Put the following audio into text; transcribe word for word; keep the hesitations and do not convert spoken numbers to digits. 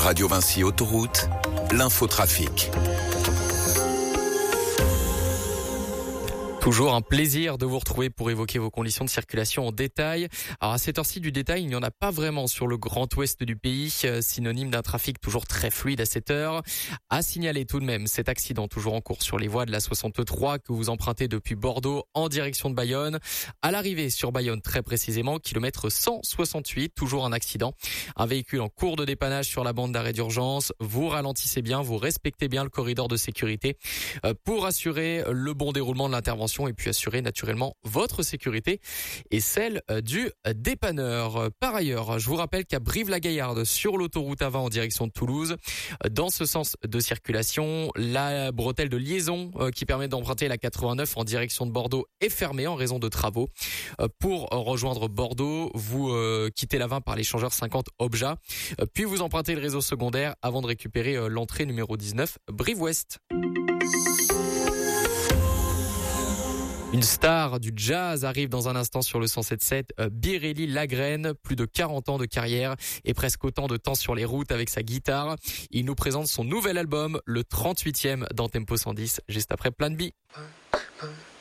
Radio Vinci Autoroute, l'infotrafic. Toujours un plaisir de vous retrouver pour évoquer vos conditions de circulation en détail. Alors à cette heure-ci du détail, il n'y en a pas vraiment sur le grand ouest du pays, synonyme d'un trafic toujours très fluide à cette heure. À signaler tout de même cet accident toujours en cours sur les voies de la soixante-trois que vous empruntez depuis Bordeaux en direction de Bayonne. À l'arrivée sur Bayonne très précisément, kilomètre cent soixante-huit, toujours un accident. Un véhicule en cours de dépannage sur la bande d'arrêt d'urgence. Vous ralentissez bien, vous respectez bien le corridor de sécurité pour assurer le bon déroulement de l'intervention et puis assurer naturellement votre sécurité et celle du dépanneur. Par ailleurs, je vous rappelle qu'à Brive-la-Gaillarde, sur l'autoroute A vingt en direction de Toulouse, dans ce sens de circulation, la bretelle de liaison qui permet d'emprunter la quatre-vingt-neuf en direction de Bordeaux est fermée en raison de travaux. Pour rejoindre Bordeaux, vous quittez la vingt par l'échangeur cinquante Obja, puis vous empruntez le réseau secondaire avant de récupérer l'entrée numéro dix-neuf Brive-Ouest. Une star du jazz arrive dans un instant sur le cent sept sept, Biréli Lagrène, plus de quarante ans de carrière et presque autant de temps sur les routes avec sa guitare. Il nous présente son nouvel album, le trente-huitième dans Tempo cent dix, juste après Plan B.